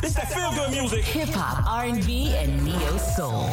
It's that feel good music. Hip hop, R&B, and neo soul.